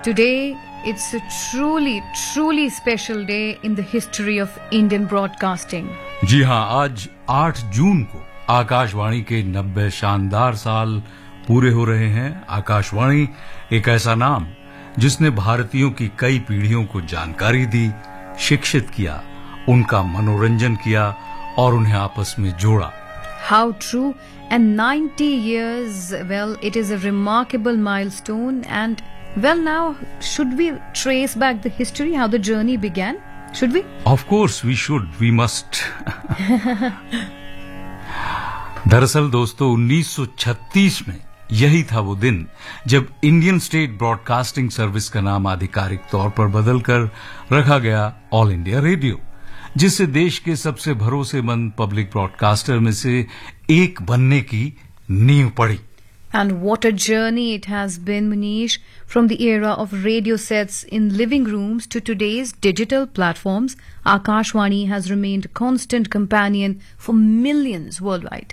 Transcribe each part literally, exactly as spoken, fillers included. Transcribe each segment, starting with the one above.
Today, it's a truly, truly special day in the history of Indian broadcasting. जी हाँ, आज आठ जून को आकाशवाणी के नब्बे शानदार साल पूरे हो रहे हैं। आकाशवाणी एक ऐसा नाम जिसने भारतीयों की कई पीढ़ियों को जानकारी दी, शिक्षित किया, उनका मनोरंजन किया और उन्हें आपस में जोड़ा। How true! And ninety years, well, it is a remarkable milestone. And well, now, should we trace back the history, how the journey began? Should we? Of course we should, we must. दरअसल दोस्तों उन्नीस सौ छत्तीस में यही था वो दिन जब इंडियन स्टेट ब्रॉडकास्टिंग सर्विस का नाम आधिकारिक तौर पर बदलकर रखा गया ऑल इंडिया रेडियो, जिससे देश के सबसे भरोसेमंद पब्लिक ब्रॉडकास्टर में से एक बनने की नींव पड़ी। And what a journey it has been, Manish, from the era of radio sets in living rooms to today's digital platforms. Akashvani has remained a constant companion for millions worldwide.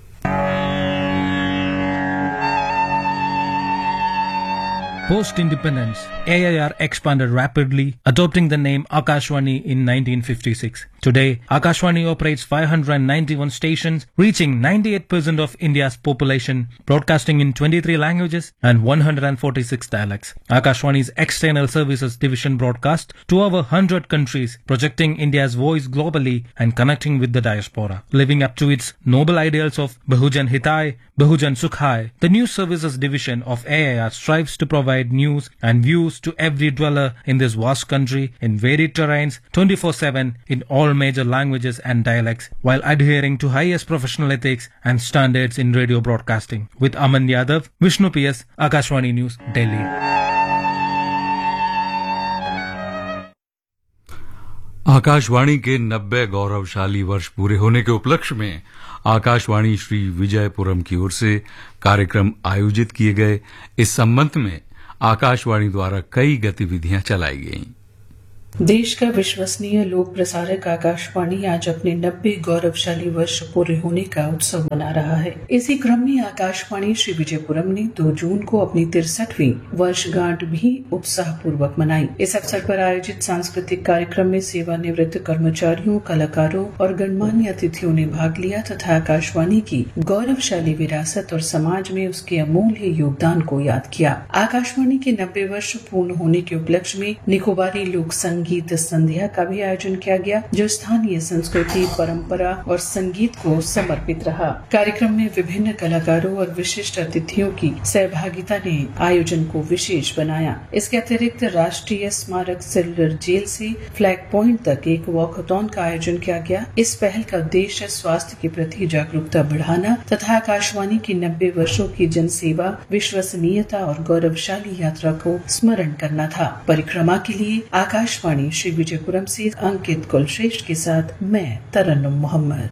Post-independence, A I R expanded rapidly, adopting the name Akashvani in nineteen fifty-six. Today, Akashvani operates five hundred ninety-one stations, reaching ninety-eight percent of India's population, broadcasting in twenty-three languages and one hundred forty-six dialects. Akashvani's external services division broadcasts to over one hundred countries, projecting India's voice globally and connecting with the diaspora. Living up to its noble ideals of Bahujan Hitai, Bahujan Sukhai, the news services division of A I R strives to provide news and views to every dweller in this vast country in varied terrains, twenty-four seven in all major languages and dialects, while adhering to highest professional ethics and standards in radio broadcasting. With Aman Yadav, Vishnu P S, Akashvani News, Delhi. Akashvani के नब्बे गौरवशाली वर्ष पूरे होने के उपलक्ष्य में आकाशवाणी श्री विजयपुरम की ओर से कार्यक्रम आयोजित किए गए। इस संबंध में आकाशवाणी द्वारा कई गतिविधियां चलाई गईं। देश का विश्वसनीय लोक प्रसारक आकाशवाणी आज अपने नब्बे गौरवशाली वर्ष पूरे होने का उत्सव मना रहा है। इसी क्रम में आकाशवाणी श्री विजयपुरम ने दो जून को अपनी तिरसठवीं वर्षगांठ भी उत्साह पूर्वक मनाई। इस अवसर पर आयोजित सांस्कृतिक कार्यक्रम में सेवानिवृत्त कर्मचारियों, कलाकारों और गणमान्य अतिथियों ने भाग लिया तथा आकाशवाणी की गौरवशाली विरासत और समाज में उसके अमूल्य योगदान को याद किया। आकाशवाणी के नब्बे वर्ष पूर्ण होने के उपलक्ष्य में निकोबारी लोक संगीत संध्या का भी आयोजन किया गया, जो स्थानीय संस्कृति, परंपरा और संगीत को समर्पित रहा। कार्यक्रम में विभिन्न कलाकारों और विशिष्ट अतिथियों की सहभागिता ने आयोजन को विशेष बनाया। इसके अतिरिक्त राष्ट्रीय स्मारक सेलुलर जेल से फ्लैग पॉइंट तक एक वॉकथॉन का आयोजन किया गया। इस पहल का उद्देश्य स्वास्थ्य के प्रति जागरूकता बढ़ाना तथा आकाशवाणी की नब्बे वर्षों की जनसेवा, विश्वसनीयता और गौरवशाली यात्रा को स्मरण करना था। परिक्रमा के लिए आकाशवाणी श्री विजयपुरम से अंकित कुलश्रेष्ठ के साथ मैं तरन्नुम मोहम्मद।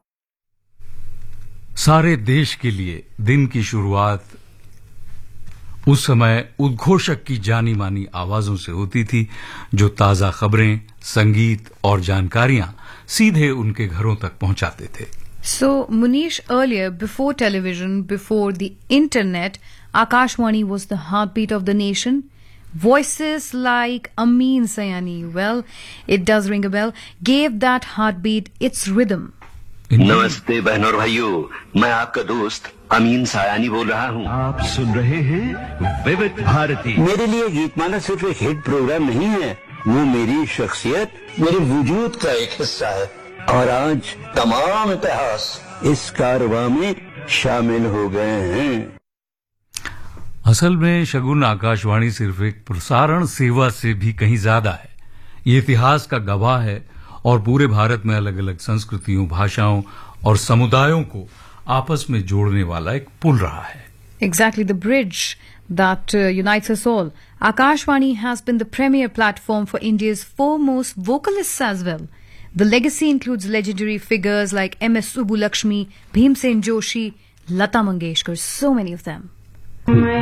सारे देश के लिए दिन की शुरुआत उस समय उद्घोषक की जानी मानी आवाजों से होती थी, जो ताजा खबरें, संगीत और जानकारियां सीधे उनके घरों तक पहुंचाते थे। So, Munish, earlier, before television, before the internet, Akashvani was the heartbeat of the nation. Voices like Amin Sayani, well, it does ring a bell, gave that heartbeat its rhythm. नमस्ते बहनों और भाइयों, मैं आपका दोस्त अमीन सायानी बोल रहा हूँ। आप सुन रहे हैं विविध भारती। मेरे लिए गीतमाला सिर्फ एक हिट प्रोग्राम नहीं है, वो मेरी शख्सियत, मेरे वजूद का एक हिस्सा है। और आज तमाम इतिहास इस कारवां में शामिल हो गए हैं। असल में शगुन आकाशवाणी सिर्फ एक प्रसारण सेवा से भी कहीं ज्यादा है। ये इतिहास का गवाह है और पूरे भारत में अलग अलग संस्कृतियों, भाषाओं और समुदायों को आपस में जोड़ने वाला एक पुल रहा है। Exactly, the bridge that uh, unites us all. Akashvani has been the premier platform for India's foremost vocalists as well. The legacy includes legendary figures like M S Subbulakshmi, Bhimsen Joshi, Lata Mangeshkar, so many of them.